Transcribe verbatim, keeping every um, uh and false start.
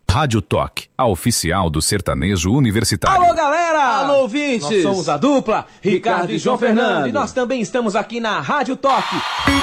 Rádio Toque, a oficial do sertanejo universitário. Alô, galera! Alô, ouvintes! Nós somos a dupla Ricardo, Ricardo e João e João Fernando. Fernando. E nós também estamos aqui na Rádio Toque.